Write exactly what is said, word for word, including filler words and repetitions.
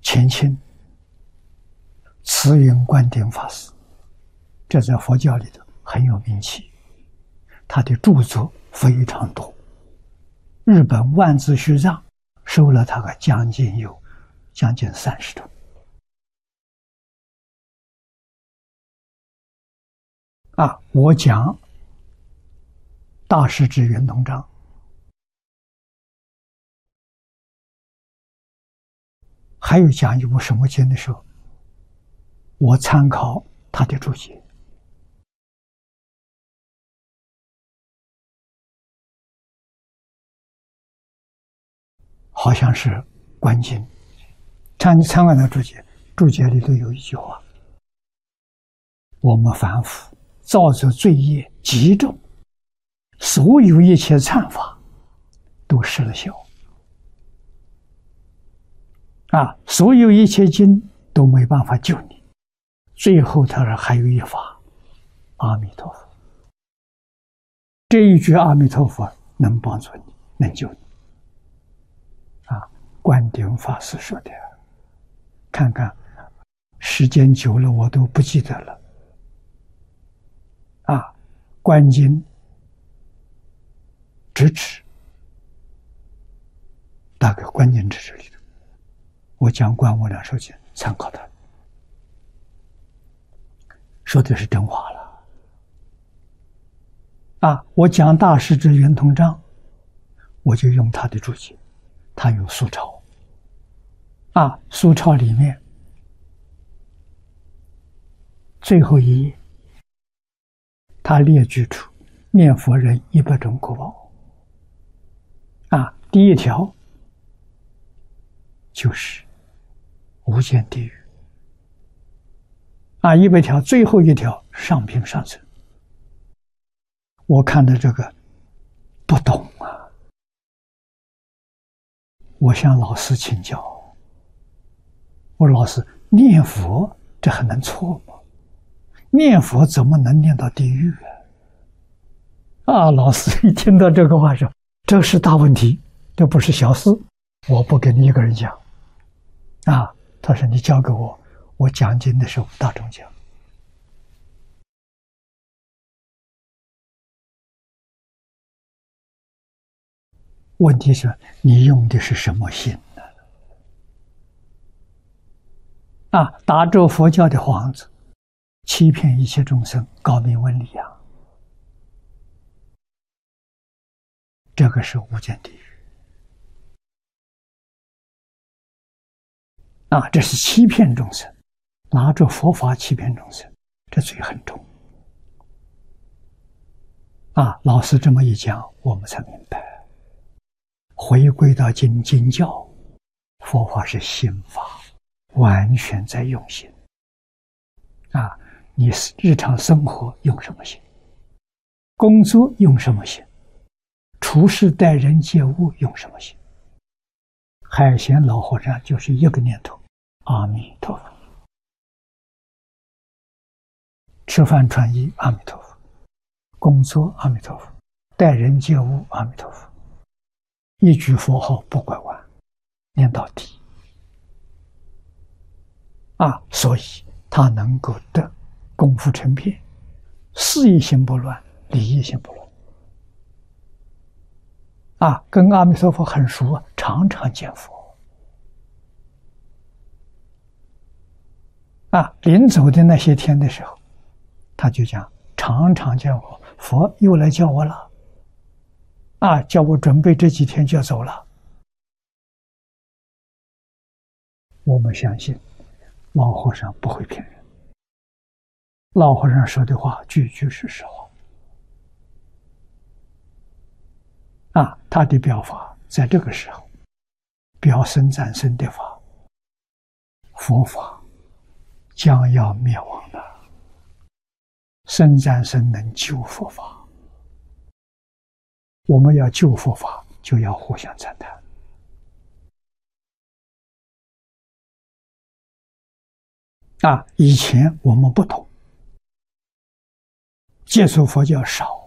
前清慈云观点法师，这在佛教里头很有名气，他的著作非常多。日本万字虚藏收了他个将近有将近三十种。啊，我讲大师之圆通章，还有讲一部什么经的时候，我参考他的注解，好像是观经。参参考他注解，注解里头有一句话：我们凡夫造作罪业极重，所有一切忏法都失了效啊！所有一切经都没办法救你。最后他说还有一法，阿弥陀佛。这一句阿弥陀佛能帮助你，能救你啊！观点法师说的，看看时间久了我都不记得了啊！观经直指，大概观经直指里头，我讲观无量寿经参考他，说的是真话了啊！我讲大师之圆通章，我就用他的注解，他有苏钞啊，苏钞里面最后一页，他列举出念佛人一百种果报啊，第一条就是无间地狱啊，一百条最后一条上品上层。我看到这个不懂啊，我向老师请教，我说老师，念佛这还能错吗？念佛怎么能念到地狱啊？啊，老师一听到这个话说，这是大问题，这不是小事，我不跟你一个人讲啊。他说你交给我，我讲经的时候大众讲。问题是你用的是什么心呢？啊，打着佛教的幌子，欺骗一切众生，高明问理啊！这个是无间地狱啊！这是欺骗众生，拿着佛法欺骗众生，这罪很重啊！老师这么一讲，我们才明白，回归到经经教，佛法是心法，完全在用心啊！你日常生活用什么心？工作用什么心？处事待人接物用什么心？海贤老和尚就是一个念头，阿弥陀佛。吃饭穿衣，阿弥陀佛；工作，阿弥陀佛；待人接物，阿弥陀佛。一句佛号不拐弯，念到底啊！所以他能够得功夫成片，事业心不乱，理业心不乱啊！跟阿弥陀佛很熟，常常见佛啊！临走的那些天的时候，他就讲常常见佛，佛又来叫我了啊！叫我准备这几天就要走了。我们相信老和尚不会骗人，老和尚说的话句句是实话啊！他的表法在这个时候表僧赞僧的法，佛法将要灭亡了，僧赞僧能救佛法，我们要救佛法，就要互相赞叹啊！以前我们不懂，接触佛教少，